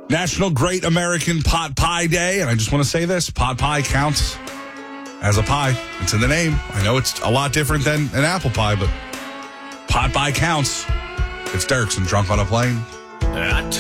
National Great American Pot Pie Day. And I just want to say this, pot pie counts as a pie. It's in the name. I know it's a lot different than an apple pie, but pot pie counts. It's Dirks and Drunk on a Plane.